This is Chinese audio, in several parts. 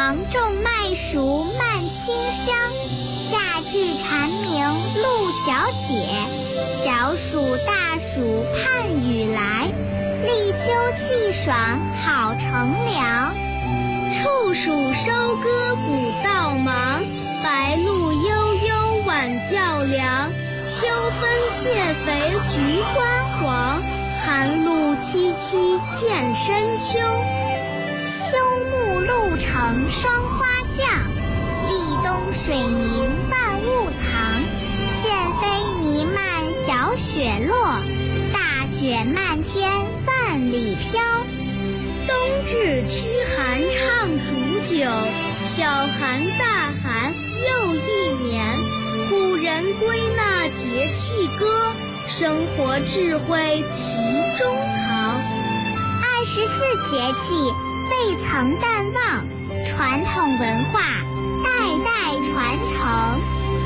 芒种麦熟慢清香，夏至蝉鸣露角解，小暑大暑盼雨来，立秋气爽好乘凉。 处暑收割谷稻忙，白露悠悠晚较凉。秋分谢肥菊花黄，寒露凄凄见深秋。 秋暮露成霜花降，立冬水凝万物藏。现飞弥漫小雪落，大雪漫天万里飘。 冬至驱寒唱煮酒，小寒大寒又一年。古人归纳节气歌，生活智慧其中藏。 24节气未曾淡忘，传统文化代代传承。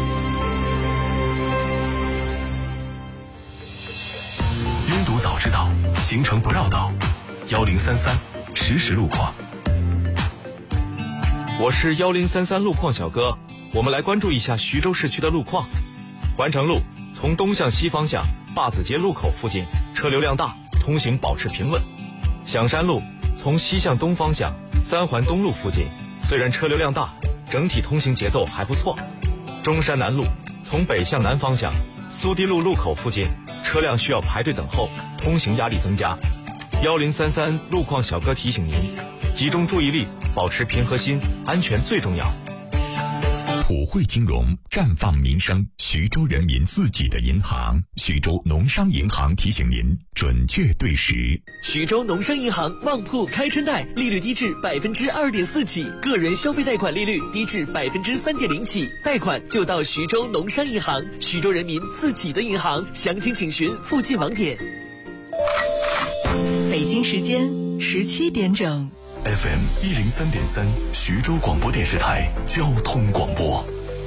拥堵早知道，行程不绕道。1033实时路况。 我是1033路况小哥，我们来关注一下徐州市区的路况。环城路从东向西方向坝子街路口附近车流量大，通行保持平稳。响山路从西向东方向三环东路附近虽然车流量大，整体通行节奏还不错。中山南路从北向南方向苏堤路路口附近车辆需要排队等候，通行压力增加。1033路况小哥提醒您，集中注意力，保持平和心，安全最重要。 普惠金融绽放民生，徐州人民自己的银行，徐州农商银行提醒您准确对时。 徐州农商银行旺铺开春贷利率低至2.4%起，个人消费贷款利率低至3.0%起，贷款就到徐州农商银行，徐州人民自己的银行，详情请询附近网点。 北京时间17点整。 FM 103.3徐州广播电视台交通广播。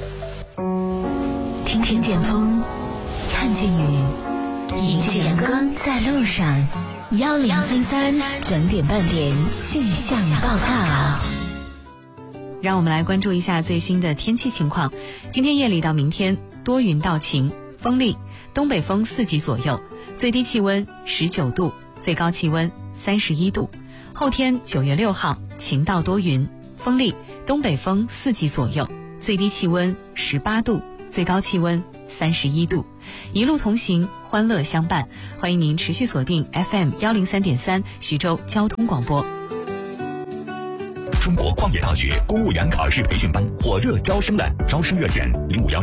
听见风，看见雨，迎着阳光在路上。1033整点半点气象报告。 让我们来关注一下最新的天气情况。今天夜里到明天多云到晴，风力，东北风4级左右，最低气温19度，最高气温31度。后天9月6号晴到多云，风力，东北风4级左右，最低气温18度，最高气温31度。一路同行，欢乐相伴。欢迎您持续锁定 FM 103.3徐州交通广播。 中国矿业大学公务员考试培训班火热招生了，招生热线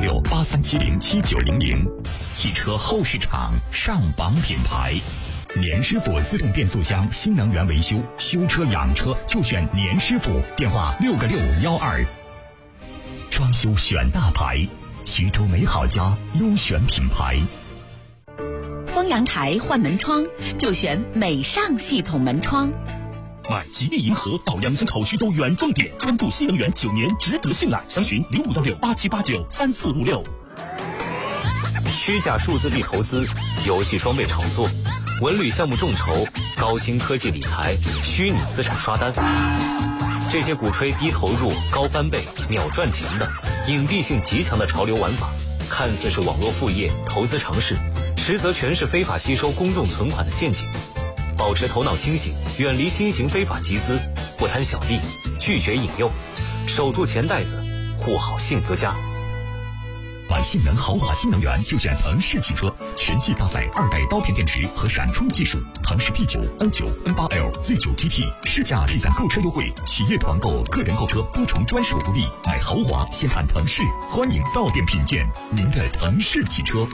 051683707900。汽车后市场上榜品牌，年师傅自动变速箱新能源维修，修车养车就选年师傅，电话6个612。装修选大牌，徐州美好家优选品牌。 封阳台换门窗就选美尚系统门窗。 买吉利银河到2江口徐州原装店，专注新能源9年，值得信赖。详询051687893456。 虚假数字币投资、游戏装备炒作、文旅项目众筹、高新科技理财、虚拟资产刷单，这些鼓吹低投入、高翻倍、秒赚钱的隐蔽性极强的潮流玩法，看似是网络副业、投资尝试，实则全是非法吸收公众存款的陷阱。保持头脑清醒，远离新型非法集资，不贪小利，拒绝引诱，守住钱袋子，护好幸福家。 买性能豪华新能源就选腾势汽车，全系搭载2代刀片电池和闪充技术，腾势 P9、N9、N8L、Z9 TT，试驾立享购车优惠，企业团购、个人购车多重专属福利，买豪华先看腾势，欢迎到店品鉴您的腾势汽车。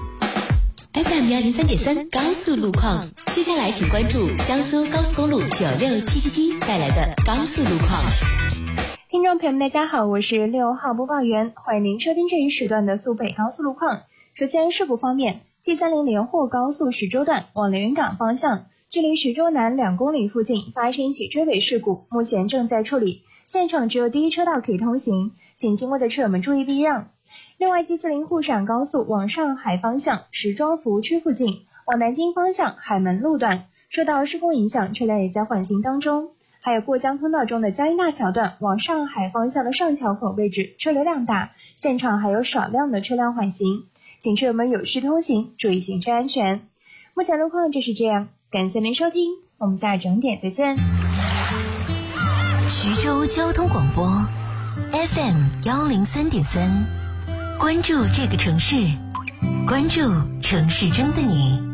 FM 103.3高速路况，接下来请关注江苏高速公路96777带来的高速路况。 听众朋友们大家好，我是6号播报员，欢迎您收听这一时段的苏北高速路况。首先事故方面，G30连霍高速徐州段往连云港方向，距离徐州南2公里附近发生一起追尾事故，目前正在处理，现场只有第一车道可以通行，请经过的车友们注意避让。另外，G40沪陕高速往上海方向石庄服务区附近往南京方向海门路段受到施工影响，车辆也在缓行当中。 还有过江通道中的江阴大桥段往上海方向的上桥口位置车流量大，现场还有少量的车辆缓行，请车友们有序通行，注意行车安全。目前路况就是这样，感谢您收听，我们下整点再见。 徐州交通广播 FM 103.3，关注这个城市，关注城市中的你。